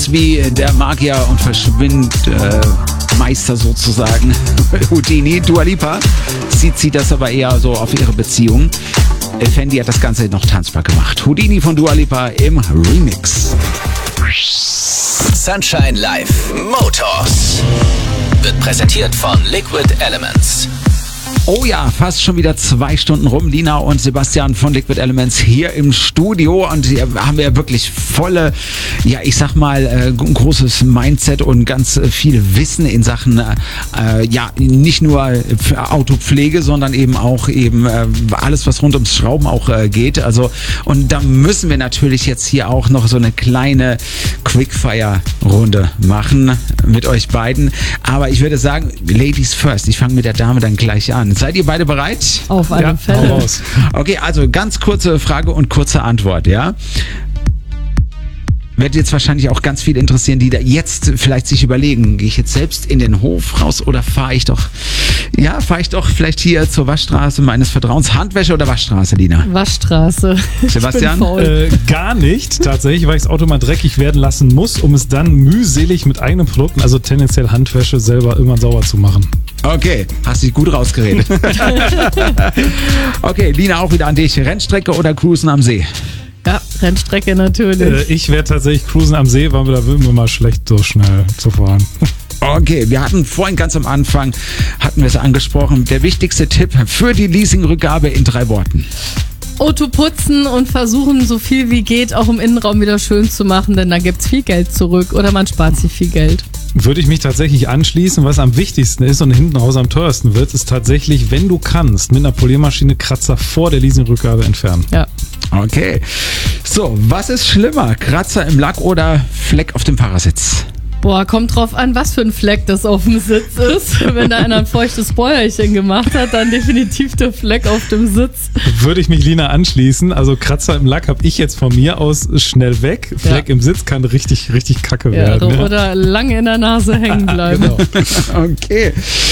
Sowas wie der Magier und Verschwindmeister sozusagen, Houdini. Dua Lipa zieht das aber eher so auf ihre Beziehung. Fendi hat das Ganze noch tanzbar gemacht. Houdini von Dua Lipa im Remix. Sunshine Live Motors wird präsentiert von Liquid Elements. Oh ja, fast schon wieder 2 Stunden rum. Lina und Sebastian von Liquid Elements hier im Studio und hier haben wir wirklich volle, ja ich sag mal, ein großes Mindset und ganz viel Wissen in Sachen, ja nicht nur Autopflege, sondern eben auch alles, was rund ums Schrauben auch geht. Also und da müssen wir natürlich jetzt hier auch noch so eine kleine Quickfire-Runde machen mit euch beiden. Aber ich würde sagen, Ladies first. Ich fange mit der Dame dann gleich an. Seid ihr beide bereit? Auf alle Fälle. Raus. Okay, also ganz kurze Frage und kurze Antwort, ja? Wird jetzt wahrscheinlich auch ganz viel interessieren, die da jetzt vielleicht sich überlegen, gehe ich jetzt selbst in den Hof raus oder fahre ich doch vielleicht hier zur Waschstraße meines Vertrauens. Handwäsche oder Waschstraße, Lina? Waschstraße. Sebastian? Gar nicht, tatsächlich, weil ich das Auto mal dreckig werden lassen muss, um es dann mühselig mit eigenen Produkten, also tendenziell Handwäsche, selber irgendwann sauber zu machen. Okay, hast dich gut rausgeredet. Okay, Lina, auch wieder an dich. Rennstrecke oder Cruisen am See? Ja, Rennstrecke natürlich. Ich werde tatsächlich Cruisen am See, weil da würden wir mal schlecht so schnell zu fahren. Okay, wir hatten vorhin ganz am Anfang, hatten wir es angesprochen, der wichtigste Tipp für die Leasingrückgabe in 3 Worten. Auto putzen und versuchen, so viel wie geht, auch im Innenraum wieder schön zu machen, denn da gibt's viel Geld zurück oder man spart sich viel Geld. Würde ich mich tatsächlich anschließen. Was am wichtigsten ist und hinten raus am teuersten wird, ist tatsächlich, wenn du kannst, mit einer Poliermaschine Kratzer vor der Leasingrückgabe entfernen. Ja. Okay. So, was ist schlimmer? Kratzer im Lack oder Fleck auf dem Fahrersitz? Boah, kommt drauf an, was für ein Fleck das auf dem Sitz ist. Wenn da einer ein feuchtes Bäuerchen gemacht hat, dann definitiv der Fleck auf dem Sitz. Würde ich mich Lina anschließen. Also Kratzer im Lack habe ich jetzt von mir aus schnell weg. Fleck im Sitz kann richtig kacke werden. Ja. Oder lange in der Nase hängen bleiben. Genau. Okay.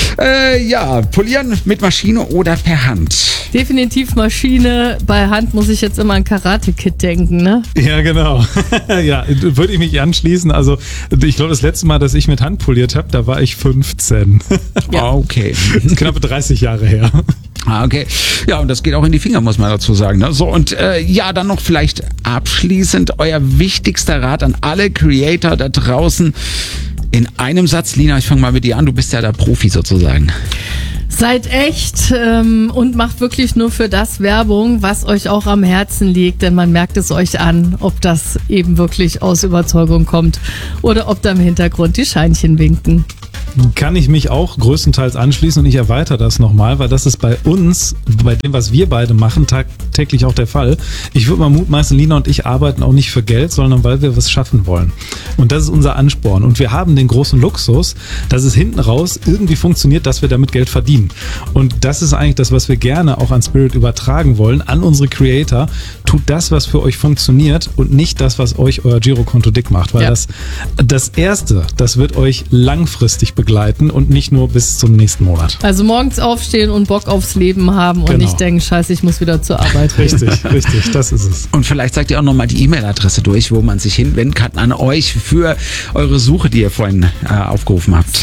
Ja, polieren mit Maschine oder per Hand? Definitiv Maschine. Bei Hand muss ich jetzt immer an Karate-Kid denken, ne? Ja, genau. Ja, würde ich mich anschließen. Also ich glaube, das letzte Mal, dass ich mit Hand poliert habe, da war ich 15. Ja. Okay. Das ist knappe 30 Jahre her. Okay. Ja, und das geht auch in die Finger, muss man dazu sagen. Ne? So, und ja, dann noch vielleicht abschließend euer wichtigster Rat an alle Creator da draußen in einem Satz. Lina, ich fange mal mit dir an. Du bist ja der Profi sozusagen. Seid echt und macht wirklich nur für das Werbung, was euch auch am Herzen liegt, denn man merkt es euch an, ob das eben wirklich aus Überzeugung kommt oder ob da im Hintergrund die Scheinchen winken. Kann ich mich auch größtenteils anschließen und ich erweitere das nochmal, weil das ist bei uns, bei dem, was wir beide machen, tagtäglich auch der Fall. Ich würde mal mutmaßen, Lina und ich arbeiten auch nicht für Geld, sondern weil wir was schaffen wollen. Und das ist unser Ansporn. Und wir haben den großen Luxus, dass es hinten raus irgendwie funktioniert, dass wir damit Geld verdienen. Und das ist eigentlich das, was wir gerne auch an Spirit übertragen wollen, an unsere Creator. Tut das, was für euch funktioniert und nicht das, was euch euer Girokonto dick macht. Weil das Erste, das wird euch langfristig begleiten und nicht nur bis zum nächsten Monat. Also morgens aufstehen und Bock aufs Leben haben und nicht denken, scheiße, ich muss wieder zur Arbeit. Richtig, das ist es. Und vielleicht sagt ihr auch nochmal die E-Mail-Adresse durch, wo man sich hinwenden kann an euch für eure Suche, die ihr vorhin aufgerufen habt.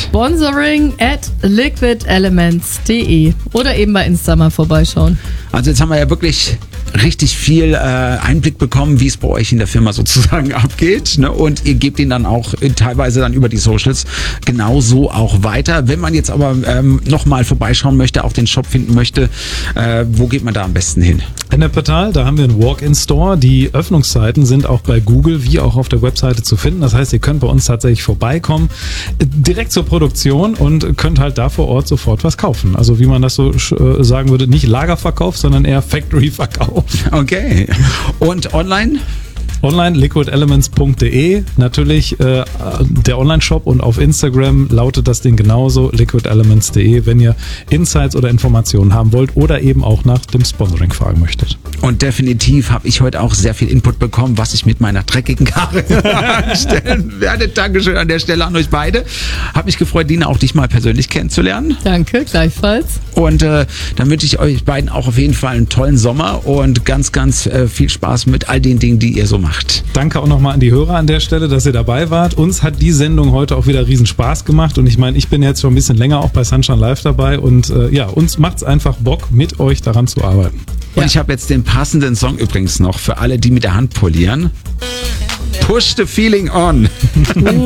Sponsoring@liquidelements.de oder eben bei Insta mal vorbeischauen. Also jetzt haben wir ja wirklich richtig viel Einblick bekommen, wie es bei euch in der Firma sozusagen abgeht. Ne? Und ihr gebt ihn dann auch teilweise dann über die Socials genauso auch weiter. Wenn man jetzt aber nochmal vorbeischauen möchte, auch den Shop finden möchte, wo geht man da am besten hin? In der Portal, da haben wir einen Walk-in-Store. Die Öffnungszeiten sind auch bei Google wie auch auf der Webseite zu finden. Das heißt, ihr könnt bei uns tatsächlich vorbeikommen, direkt zur Produktion und könnt halt da vor Ort sofort was kaufen. Also wie man das so sagen würde, nicht Lagerverkauf, sondern eher Factory-Verkauf. Okay. Und online? Online liquidelements.de, natürlich der Online-Shop und auf Instagram lautet das Ding genauso, liquidelements.de, wenn ihr Insights oder Informationen haben wollt oder eben auch nach dem Sponsoring fragen möchtet. Und definitiv habe ich heute auch sehr viel Input bekommen, was ich mit meiner dreckigen Karre anstellen werde. Dankeschön an der Stelle an euch beide. Hab mich gefreut, Lina, auch dich mal persönlich kennenzulernen. Danke, gleichfalls. Und dann wünsche ich euch beiden auch auf jeden Fall einen tollen Sommer und ganz, ganz viel Spaß mit all den Dingen, die ihr so macht. gemacht. Danke auch nochmal an die Hörer an der Stelle, dass ihr dabei wart. Uns hat die Sendung heute auch wieder riesen Spaß gemacht und ich meine, ich bin jetzt schon ein bisschen länger auch bei Sunshine Live dabei und uns macht's einfach Bock, mit euch daran zu arbeiten. Und ich habe jetzt den passenden Song übrigens noch für alle, die mit der Hand polieren. Push the feeling on.